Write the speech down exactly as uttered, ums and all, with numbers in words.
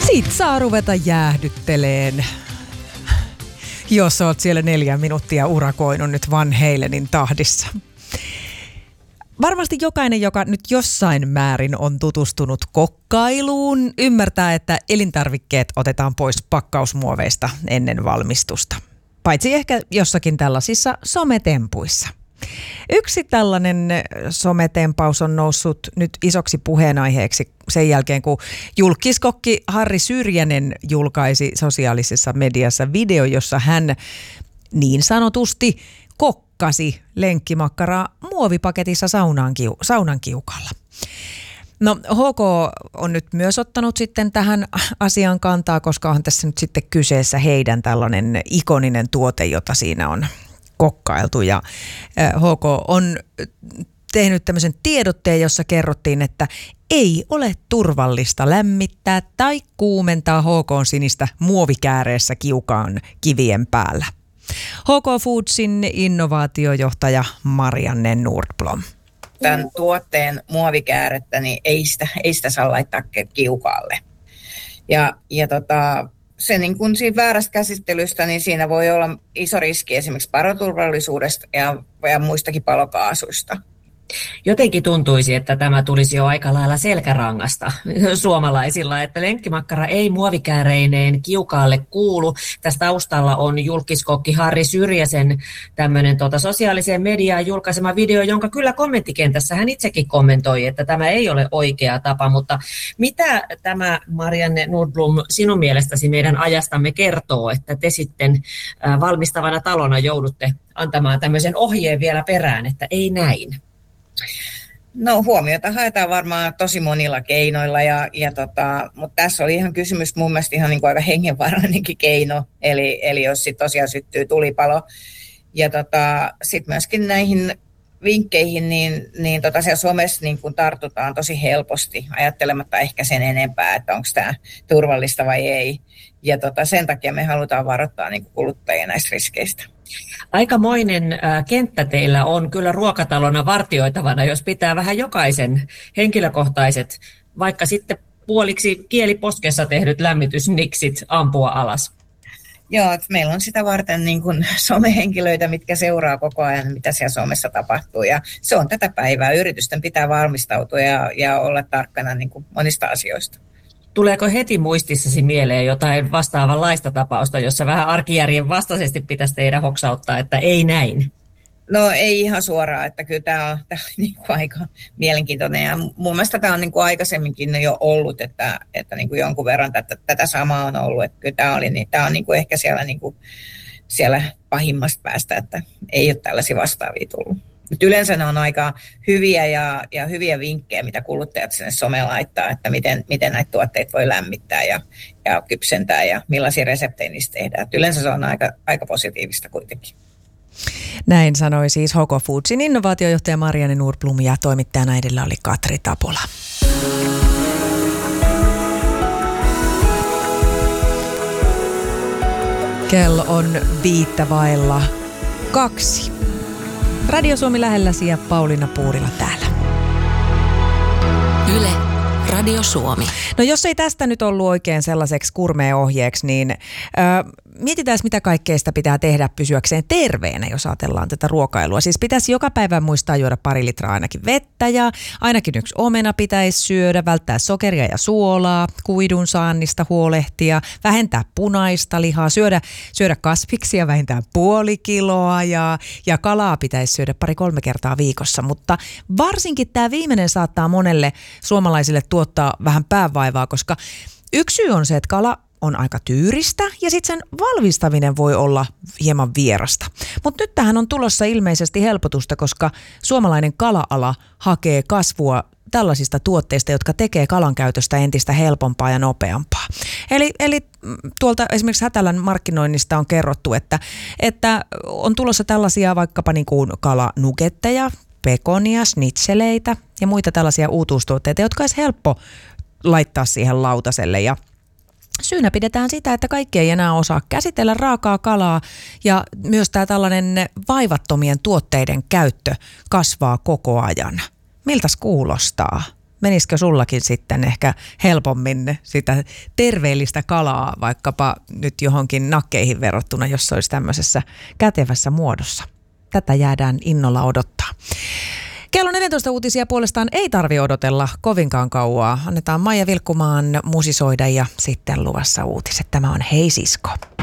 Sit saa ruveta jäähdytteleen, jos oot siellä neljä minuuttia urakoinut nyt Van Halenin tahdissa. Varmasti jokainen, joka nyt jossain määrin on tutustunut kokkailuun, ymmärtää, että elintarvikkeet otetaan pois pakkausmuoveista ennen valmistusta. Paitsi ehkä jossakin tällaisissa sometempuissa. Yksi tällainen sometempaus on noussut nyt isoksi puheenaiheeksi sen jälkeen, kun julkiskokki Harri Syrjänen julkaisi sosiaalisessa mediassa video, jossa hän niin sanotusti kokkasi lenkkimakkaraa muovipaketissa saunan, kiu- saunan kiukalla. No H K on nyt myös ottanut sitten tähän asian kantaa, koska on tässä nyt sitten kyseessä heidän tällainen ikoninen tuote, jota siinä on kokkailtu, ja H K on tehnyt tämmöisen tiedotteen, jossa kerrottiin, että ei ole turvallista lämmittää tai kuumentaa H K:n sinistä muovikääreessä kiukaan kivien päällä. H K Foodsin innovaatiojohtaja Marianne Nordblom. Tämän tuotteen muovikäärettä, niin ei sitä, ei sitä saa laittaa kiukaalle. Ja, ja tota, se niin kuin siinä väärästä käsittelystä, niin siinä voi olla iso riski esimerkiksi paloturvallisuudesta ja, ja muistakin palokaasuista. Jotenkin tuntuisi, että tämä tulisi jo aika lailla selkärangasta suomalaisilla, että lenkkimakkara ei muovikääreineen kiukaalle kuulu. Tässä taustalla on julkiskokki Harri Syrjäsen tämmöinen tuota, sosiaaliseen mediaan julkaisema video, jonka kyllä kommenttikentässä hän itsekin kommentoi, että tämä ei ole oikea tapa. Mutta mitä tämä, Marianne Nordblom, sinun mielestäsi meidän ajastamme kertoo, että te sitten valmistavana talona joudutte antamaan tämmöisen ohjeen vielä perään, että ei näin? No huomiota haetaan varmaan tosi monilla keinoilla, ja, ja tota, mutta tässä oli ihan kysymys mun mielestä ihan niin kuin aika hengenvaarallinenkin keino, eli, eli jos sitten tosiaan syttyy tulipalo. Ja tota, sitten myöskin näihin vinkkeihin, niin, niin tota siellä somessa niin kun tartutaan tosi helposti, ajattelematta ehkä sen enempää, että onko tämä turvallista vai ei. Ja tota, sen takia me halutaan varoittaa niin kuin kuluttajia näistä riskeistä. Aikamoinen äh, kenttä teillä on kyllä ruokatalona vartioitavana, jos pitää vähän jokaisen henkilökohtaiset, vaikka sitten puoliksi kieliposkessa tehdyt lämmitysniksit ampua alas. Joo, että meillä on sitä varten niin kuin somehenkilöitä, mitkä seuraa koko ajan, mitä siellä somessa tapahtuu. Ja se on tätä päivää. Yritysten pitää valmistautua ja, ja olla tarkkana niin kuin monista asioista. Tuleeko heti muistissasi mieleen jotain vastaavanlaista tapausta, jossa vähän arkijärjen vastaisesti pitäisi teidän hoksauttaa, että ei näin? No ei ihan suoraan, että kyllä tämä on, tämä on niin kuin aika mielenkiintoinen. Ja mun mielestä tämä on niin kuin aikaisemminkin jo ollut, että, että niin kuin jonkun verran tätä, tätä samaa on ollut. Että kyllä tämä, oli, niin, tämä on niin kuin ehkä siellä, niin kuin, siellä pahimmasta päästä, että ei ole tällaisia vastaavia tullut. Mutta yleensä ne on aika hyviä ja, ja hyviä vinkkejä, mitä kuluttajat sinne someen laittaa, että miten, miten näitä tuotteita voi lämmittää ja, ja kypsentää ja millaisia reseptejä niistä tehdään. Et yleensä se on aika, aika positiivista kuitenkin. Näin sanoi siis H K Foodsin innovaatiojohtaja Marianne Nordblom, ja toimittajana edellä oli Katri Tapola. Kello on viittä vailla kaksi. Radio Suomi lähelläsi ja Pauliina Puurila täällä. Yle, Radio Suomi. No jos ei tästä nyt ollut oikein sellaiseksi gourmet-ohjeeksi, niin äh, mietitään, mitä kaikkea sitä pitää tehdä pysyäkseen terveenä, jos ajatellaan tätä ruokailua. Siis pitäisi joka päivä muistaa juoda pari litraa ainakin vettä, ja ainakin yksi omena pitäisi syödä, välttää sokeria ja suolaa, kuidun saannista huolehtia, vähentää punaista lihaa, syödä, syödä kasviksia vähintään puoli kiloa, ja, ja kalaa pitäisi syödä pari-kolme kertaa viikossa. Mutta varsinkin tämä viimeinen saattaa monelle suomalaisille tuottaa vähän päävaivaa, koska yksi syy on se, että kala on aika tyyristä ja sitten sen valmistaminen voi olla hieman vierasta. Mutta nyt tähän on tulossa ilmeisesti helpotusta, koska suomalainen kala-ala hakee kasvua tällaisista tuotteista, jotka tekee kalan käytöstä entistä helpompaa ja nopeampaa. Eli, eli tuolta esimerkiksi Hätälän markkinoinnista on kerrottu, että, että on tulossa tällaisia vaikkapa niin kuin kalanuketteja, pekonia, snitseleitä ja muita tällaisia uutuustuotteita, jotka olisi helppo laittaa siihen lautaselle. Ja syynä pidetään sitä, että kaikki ei enää osaa käsitellä raakaa kalaa, ja myös tämä tällainen vaivattomien tuotteiden käyttö kasvaa koko ajan. Miltäs kuulostaa? Menisikö sullakin sitten ehkä helpommin sitä terveellistä kalaa vaikkapa nyt johonkin nakkeihin verrattuna, jos se olisi tämmöisessä kätevässä muodossa? Tätä jäädään innolla odottaa. Kello neljätoista uutisia puolestaan ei tarvitse odotella kovinkaan kauaa. Annetaan Maija Vilkkumaan musisoida ja sitten luvassa uutiset. Tämä on Hei Sisko.